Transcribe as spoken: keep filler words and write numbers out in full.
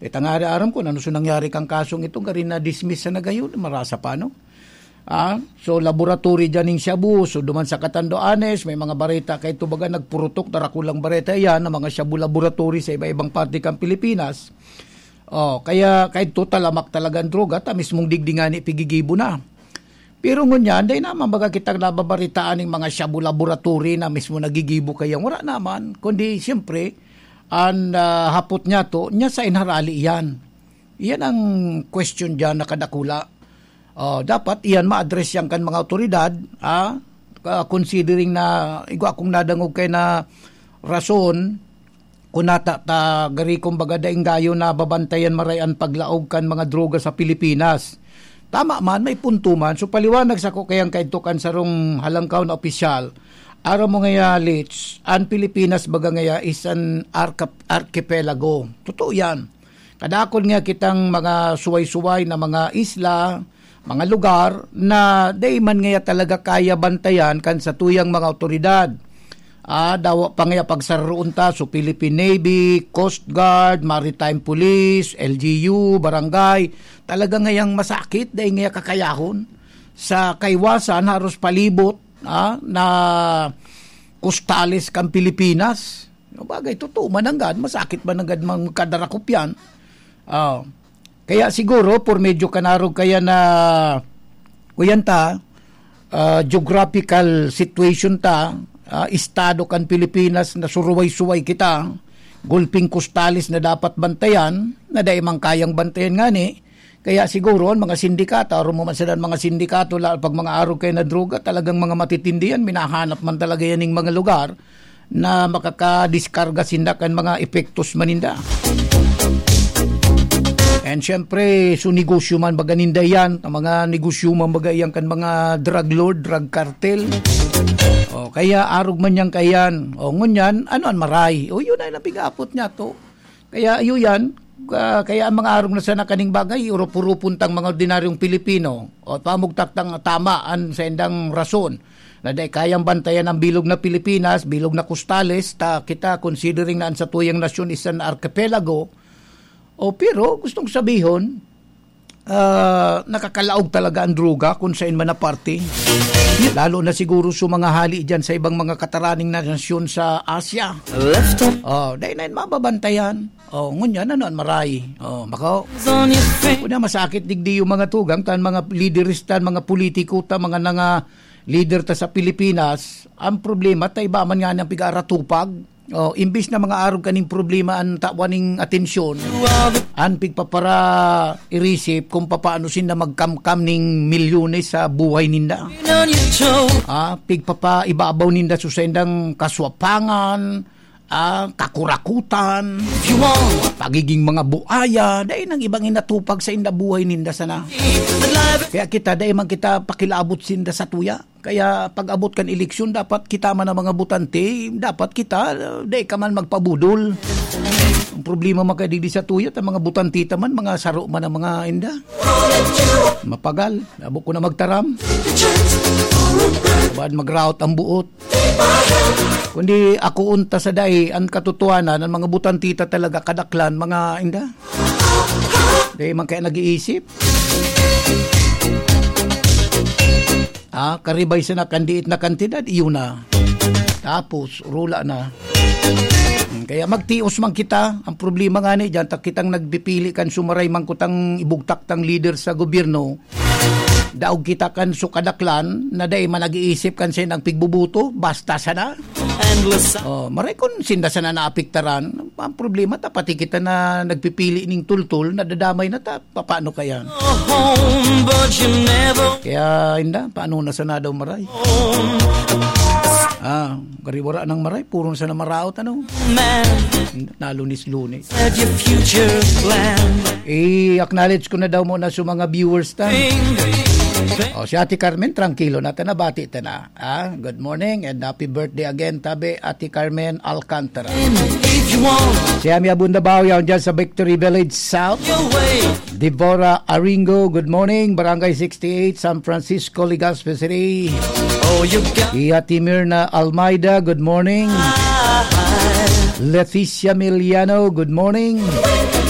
E tangari aram ko, ano so nangyari kang kasong ito, garin na dismiss na gayon, marasa pa, no? Ah, so, laboratory dyan ng Shabu, so duman sa Catanduanes, may mga bareta, kahit ito baga nagpurutok, darakulang bareta yan, na mga Shabu laboratory sa iba-ibang parte kang Pilipinas. Oh, kaya kahit ito talamak talagang droga, ta mismong digdingan ipigigibo na. Pero ngunyan, dahil naman baga kitang nababaritaan ng mga Shabu laboratory na mismo nagigibo kaya, wala naman, kundi siyempre, ang uh, hapot niya to, niya sa inharali yan. Iyan ang question dyan na kadakula. Uh, dapat iyan ma-address yan kan mga otoridad, ah, uh, considering na, igo akong nadangog kay na rason, kung nata ta gari kong baga daing gayo na babantayan marayan paglaog kan mga droga sa Pilipinas. Tama man, may punto man. So paliwanag sa ko kayang kaitukan sa rong halangkaw na opisyal, araw mo ngaya, Litz, ang Pilipinas baga ngaya is an arca- archipelago. Totoo yan. Kadakon nga kitang mga suway-suway na mga isla, mga lugar na day man ngaya talaga kaya bantayan kan sa tuyang mga otoridad. Ah, dawa pa ngaya pagsaroon ta, so Philippine Navy, Coast Guard, Maritime Police, L G U, Barangay. Talaga ngayang masakit, day ngaya kakayahon. Sa kaiwasan, haros palibot, Ah, na kustalis kang Pilipinas. Bagay, totoo mananggad, masakit mananggad mang kadarakop yan. Ah, kaya siguro, por medyo kanarog kaya na kuyan ta, uh, geographical situation ta, uh, estado kan Pilipinas na suruway-suway kita, gulping kustalis na dapat bantayan, na daimang kayang bantayan nga ni. Kaya siguro, mga sindikato, aron mo man sila mga sindikato, pag mga araw kayo na droga, talagang mga matitindihan, minahanap man talaga yan ng mga lugar na makakadiskarga sindakan mga epektos maninda. And syempre, so negosyo man baga ninda yan, ang mga negosyo man baga yan kan mga drug lord, drug cartel. O, kaya arog man yan kayan. O, ngunyan, ano ang maray? O, yun ay napigapot niya to. Kaya yun yan, Uh, kaya ang mga arong na sana kaning bagay, urup-urupuntang mga ordinaryong Pilipino o pamugtaktang tamaan sa endang rason na dahil kayang bantayan ang bilog na Pilipinas, bilog na Costales, ta kita considering na sa tuyang nasyon is an archipelago. O pero gustong sabihon, uh, nakakalaog talaga ang droga kung saan man na parte. Lalo na siguro sa mga hali dyan sa ibang mga kataraning na nasyon sa Asia. Oh, dahil na yun mababantayan. Oh, ngunyan, ano ang maray? Oh, makaw. Kuna masakit digdi yung mga tugang, tan mga leaders, tan mga politiko, tan mga nga leader ta sa Pilipinas. Ang problema, tayo ba man nga ng pigaratupag? Oh, imbis na mga arog kaning problema ang tawaning atensyon, ang pigpapara irisip kung papaano sila magkamkam ning milyones sa buhay ninda. Ah, pigpapa ibabaw ninda sa sendang kaswapangan, ah, kakurakutan, pagiging mga buaya, dahil nang ibang inatupag sa inda buhay ninda sana. Kaya kita, dahil man kita pakilabot sinda sa tuya. Kaya pag abot kan eleksyon, dapat kita man ang mga butante, dapat kita, dahil ka man magpabudol. Ang problema makadidi sa tuya, ang mga butantita man, mga saro man ang mga inda. Mapagal, labo ko na magtaram. Kabaan mag-route ang buot. Kundi ako unta sa day, ang katotohanan, ang mga butantita talaga kadaklan, mga inda. Dahil man kaya nag-iisip. Ah, karibay sa nakandiit na kantidad, iyon na. Tapos, rula na. Kaya magtios man kita. Ang problema nga ni, dyan, kitang nagbipili kan sumaray man kutang ibugtak tang leader sa gobyerno. Daog kita kan sukadaklan, na day man nag-iisip kan siya ng pigbubuto, basta sana. Oh, maray kung sinda sana naapiktaran, ang problema, tapati kita na nagpipili ning tultul, nadadamay na ta, paano kaya? Kaya, hinda, paano na sana daw maray? Ah, gariwara ng maray, puro na sana maraot, ano? Nalunis-lunis. I-acknowledge ko na daw muna sa mga viewers ta. O, si Ate Carmen, tranquilo na, tanabati ta na. Ah, good morning and happy birthday again, tabi, Ate Carmen Alcantara. Si Ami Abundabaw, yaw dyan sa Victory Village South. Deborah Aringo, good morning, Barangay sixty-eight, San Francisco, Legazpi City. Ate Mirna Almeida, good morning. Leticia Miliano, good morning.